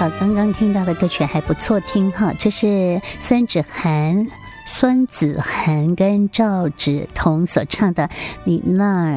好，刚刚听到的歌曲还不错听哈，这是孙子涵跟赵芷彤所唱的《你那儿》。